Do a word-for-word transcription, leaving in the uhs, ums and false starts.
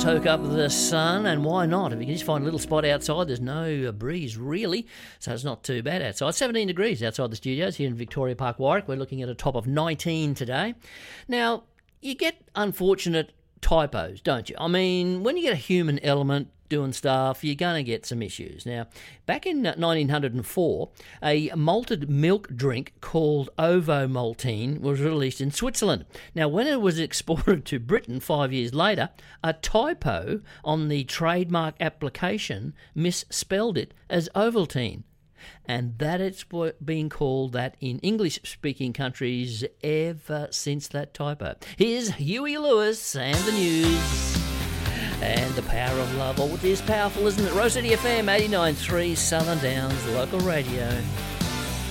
soak up the sun, and why not? If you can just find a little spot outside, there's no breeze really, so it's not too bad outside. seventeen degrees outside the studios here in Victoria Park, Warwick. We're looking at a top of nineteen today. Now, you get unfortunate typos, don't you? I mean, when you get a human element doing stuff, you're going to get some issues. Now, back in nineteen oh four, a malted milk drink called Ovomaltine was released in Switzerland. Now, when it was exported to Britain five years later, a typo on the trademark application misspelled it as Ovaltine. And that it's been called that in English-speaking countries ever since that typo. Here's Huey Lewis and the news. And the power of love. Oh, it is powerful, isn't it? Rose City F M, eighty-nine point three, Southern Downs, local radio.